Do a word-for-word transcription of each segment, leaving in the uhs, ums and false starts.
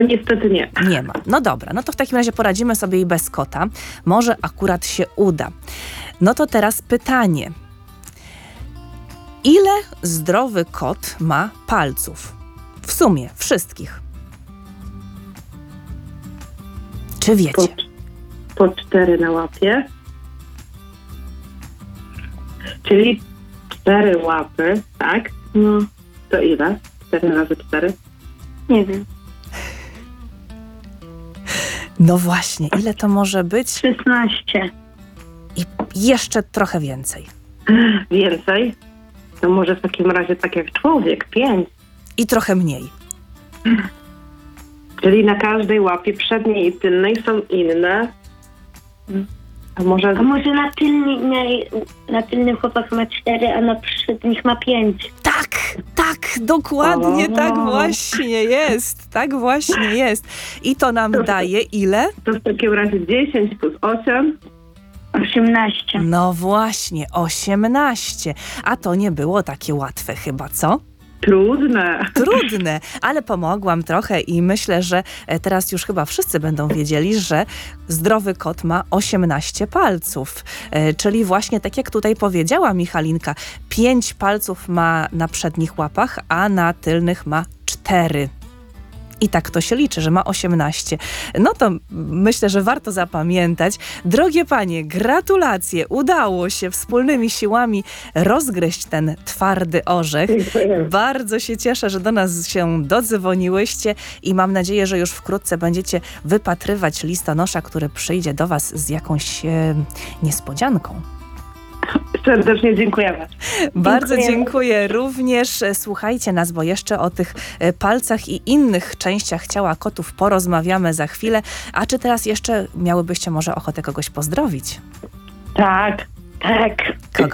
Niestety nie. Nie ma. No dobra, no to w takim razie poradzimy sobie i bez kota. Może akurat się uda. No to teraz pytanie. Ile zdrowy kot ma palców? W sumie, wszystkich. Czy wiecie? Po, po cztery na łapie. Czyli cztery łapy, tak? No, to ile? Cztery razy cztery? Nie wiem. No właśnie, ile to może być? szesnaście. I jeszcze trochę więcej. Więcej? To może w takim razie tak jak człowiek, pięć. I trochę mniej. Czyli na każdej łapie przedniej i tylnej są inne. A może... A może na, tylnej, na tylnych łapach ma cztery, a na przednich ma pięć. Tak, tak, dokładnie O. tak właśnie jest. Tak właśnie jest. I to nam daje ile? To w takim razie dziesięć plus osiem. osiemnaście. No właśnie, osiemnaście. A to nie było takie łatwe chyba, co? Trudne. Trudne, ale pomogłam trochę i myślę, że teraz już chyba wszyscy będą wiedzieli, że zdrowy kot ma osiemnaście palców. E, czyli właśnie tak jak tutaj powiedziała Michalinka, pięć palców ma na przednich łapach, a na tylnych ma cztery. I tak to się liczy, że ma osiemnaście. No to myślę, że warto zapamiętać. Drogie panie, gratulacje. Udało się wspólnymi siłami rozgryźć ten twardy orzech. Dziękuję. Bardzo się cieszę, że do nas się dodzwoniłyście i mam nadzieję, że już wkrótce będziecie wypatrywać listonosza, który przyjdzie do was z jakąś e, niespodzianką. Serdecznie dziękujemy. Bardzo Dziękujemy. dziękuję. Również e, słuchajcie nas, bo jeszcze o tych e, palcach i innych częściach ciała kotów porozmawiamy za chwilę. A czy teraz jeszcze miałybyście może ochotę kogoś pozdrowić? Tak. Tak. Kogo?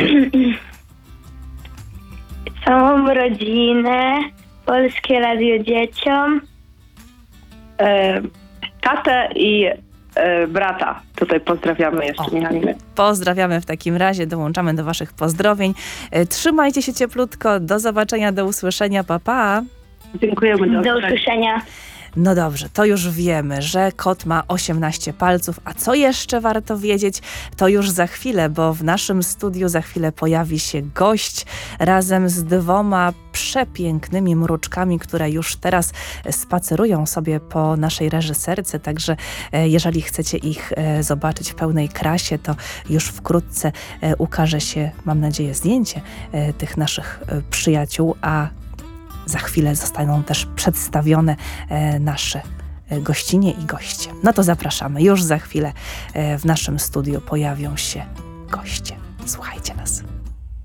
Całą rodzinę, Polskie Radio Dzieciom. E, tatę i e, brata. Tutaj pozdrawiamy jeszcze, O. Michalinę. Pozdrawiamy w takim razie, dołączamy do waszych pozdrowień. E, Trzymajcie się cieplutko, do zobaczenia, do usłyszenia, pa pa! Dziękujemy. Do usłyszenia. usłyszenia. No dobrze, to już wiemy, że kot ma osiemnaście palców, a co jeszcze warto wiedzieć, to już za chwilę, bo w naszym studiu za chwilę pojawi się gość razem z dwoma przepięknymi mruczkami, które już teraz spacerują sobie po naszej reżyserce, także e, jeżeli chcecie ich e, zobaczyć w pełnej krasie, to już wkrótce e, ukaże się, mam nadzieję, zdjęcie e, tych naszych e, przyjaciół, a za chwilę zostaną też przedstawione e, nasze e, gościnie i goście. No to zapraszamy. Już za chwilę e, w naszym studiu pojawią się goście. Słuchajcie nas.